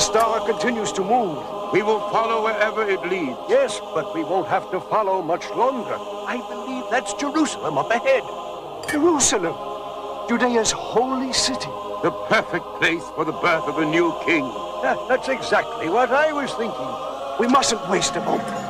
the star continues to move. We will follow wherever it leads. Yes, but we won't have to follow much longer. I believe that's Jerusalem up ahead. Jerusalem, Judea's holy city. The perfect place for the birth of a new king. That's exactly what I was thinking. We mustn't waste a moment.